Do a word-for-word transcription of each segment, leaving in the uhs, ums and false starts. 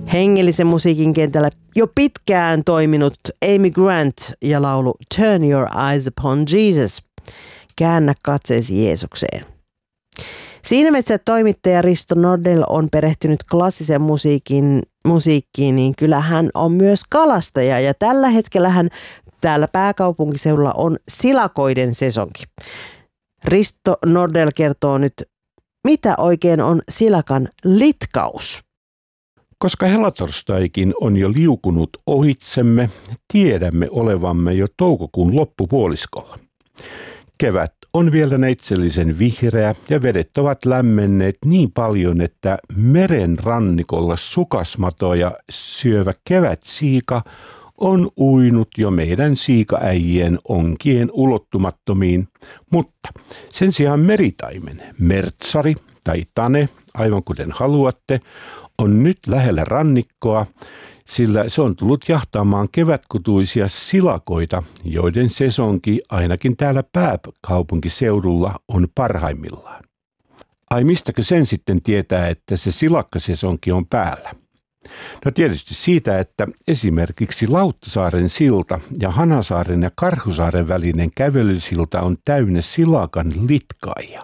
Hengellisen musiikin kentällä jo pitkään toiminut Amy Grant ja laulu Turn Your Eyes Upon Jesus. Käännä katseesi Jeesukseen. Siinä missä toimittaja Risto Nordell on perehtynyt klassisen musiikin, musiikkiin, niin kyllä hän on myös kalastaja. Ja tällä hetkellä hän täällä pääkaupunkiseudulla on silakoiden sesonki. Risto Nordell kertoo nyt, mitä oikein on silakan litkaus. Koska helatorstaikin on jo liukunut ohitsemme, tiedämme olevamme jo toukokuun loppupuoliskolla. Kevät on vielä neitsellisen vihreä ja vedet ovat lämmenneet niin paljon, että meren rannikolla sukasmatoja syövä kevätsiika on uinut jo meidän siikaäijien onkien ulottumattomiin, mutta sen sijaan meritaimen, mertsari tai tane, aivan kuten haluatte, on nyt lähellä rannikkoa, sillä se on tullut jahtaamaan kevätkutuisia silakoita, joiden sesonki ainakin täällä pääkaupunkiseudulla on parhaimmillaan. Ai mistäkö sen sitten tietää, että se silakkasesonki on päällä? No tietysti siitä, että esimerkiksi Lauttasaaren silta ja Hanasaaren ja Karhusaaren välinen kävelysilta on täynnä silakan litkaajia.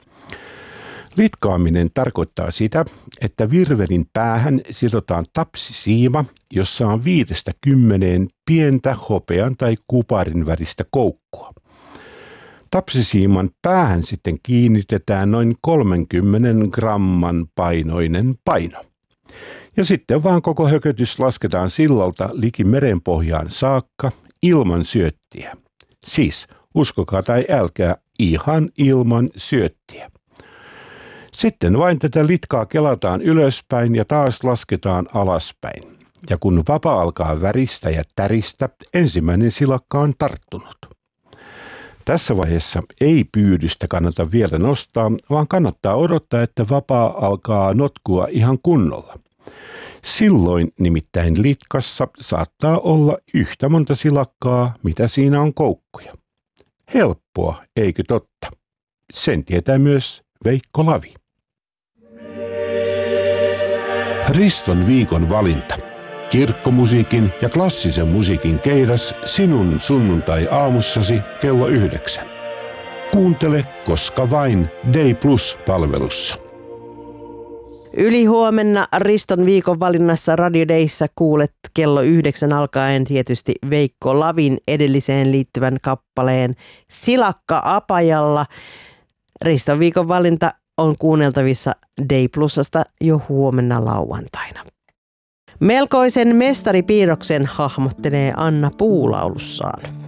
Litkaaminen tarkoittaa sitä, että virvelin päähän sidotaan tapsisiima, jossa on viidestä kymmeneen pientä hopean tai kuparin väristä koukkua. Tapsisiiman päähän sitten kiinnitetään noin kolmenkymmenen gramman painoinen paino. Ja sitten vaan koko hökötys lasketaan sillalta liki merenpohjaan saakka ilman syöttiä. Siis, uskokaa tai älkää, ihan ilman syöttiä. Sitten vain tätä litkaa kelataan ylöspäin ja taas lasketaan alaspäin. Ja kun vapa alkaa väristä ja täristä, ensimmäinen silakka on tarttunut. Tässä vaiheessa ei pyydystä kannata vielä nostaa, vaan kannattaa odottaa, että vapaa alkaa notkua ihan kunnolla. Silloin nimittäin litkassa saattaa olla yhtä monta silakkaa, mitä siinä on koukkuja. Helppoa, eikö totta? Sen tietää myös Veikko Lavi. Riston viikon valinta. Kirkkomusiikin ja klassisen musiikin keidas sinun sunnuntai-aamussasi kello yhdeksän. Kuuntele koska vain Day Plus-palvelussa. Ylihuomenna Riston viikon valinnassa Radio Dayssä kuulet kello yhdeksän alkaen tietysti Veikko Lavin edelliseen liittyvän kappaleen Silakka apajalla. Riston viikon valinta on kuunneltavissa Day Plusasta jo huomenna lauantaina. Melkoisen mestaripiirroksen hahmottelee Anna puulaulussaan.